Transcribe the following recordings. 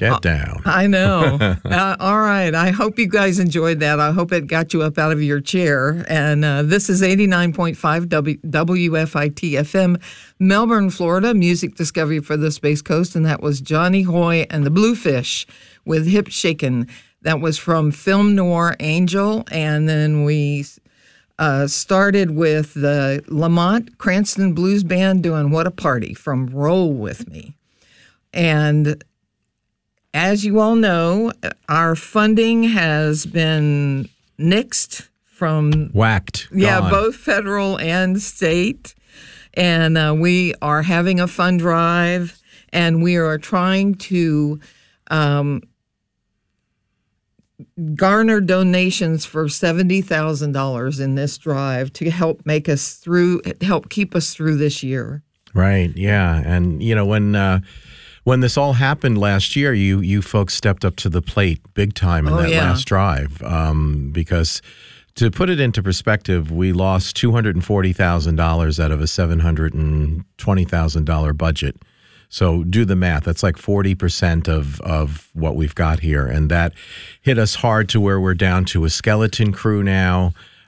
Get down. I know. All right. I hope you guys enjoyed that. I hope it got you up out of your chair. And this is 89.5 WFIT FM, Melbourne, Florida, music discovery for the Space Coast. And that was Johnny Hoy and the Bluefish with Hip Shakin'. That was from Film Noir Angel. And then we started with the Lamont Cranston Blues Band doing What a Party from Roll With Me. And as you all know, our funding has been nixed from... Whacked. Yeah, Gone. both federal and state. And we are having a fund drive, and we are trying to garner donations for $70,000 in this drive to help help keep us through this year. Right, yeah. And, when this all happened last year, you folks stepped up to the plate big time in last drive. Because to put it into perspective, we lost $240,000 out of a $720,000 budget. So do the math. That's like 40% of what we've got here. And that hit us hard to where we're down to a skeleton crew now.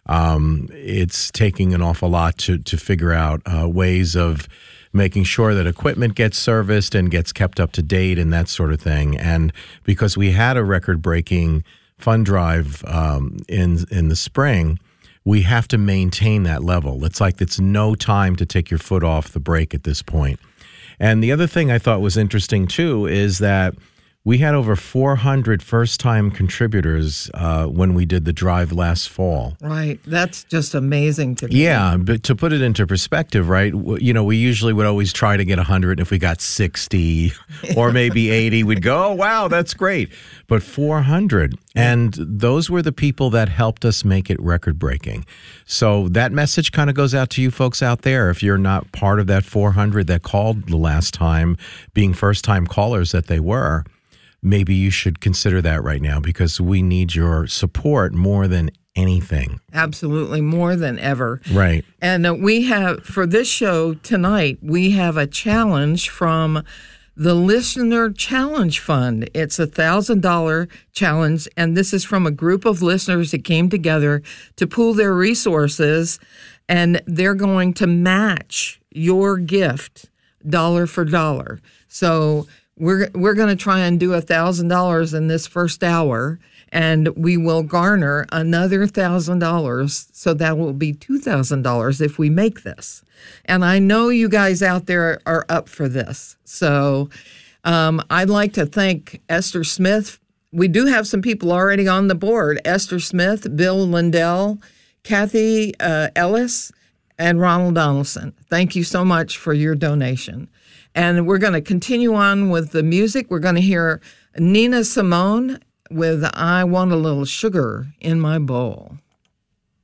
It's taking an awful lot to figure out ways of making sure that equipment gets serviced and gets kept up to date and that sort of thing. And because we had a record-breaking fund drive in the spring, we have to maintain that level. It's like it's no time to take your foot off the brake at this point. And the other thing I thought was interesting, too, is that we had over 400 first-time contributors when we did the drive last fall. Right. That's just amazing to me. Yeah, but to put it into perspective, right, we usually would always try to get 100. If we got 60 or maybe 80, we'd go, oh, wow, that's great. But 400. And those were the people that helped us make it record-breaking. So that message kind of goes out to you folks out there. If you're not part of that 400 that called the last time, being first-time callers that they were, maybe you should consider that right now because we need your support more than anything. Absolutely, more than ever. Right. And we have, for this show tonight, we have a challenge from the Listener Challenge Fund. It's a $1,000 challenge, and this is from a group of listeners that came together to pool their resources, and they're going to match your gift dollar for dollar. So we're going to try and do $1,000 in this first hour, and we will garner another $1,000. So that will be $2,000 if we make this. And I know you guys out there are up for this. So I'd like to thank Esther Smith. We do have some people already on the board. Esther Smith, Bill Lindell, Kathy Ellis, and Ronald Donaldson. Thank you so much for your donation. And we're going to continue on with the music. We're going to hear Nina Simone with I Want a Little Sugar in My Bowl.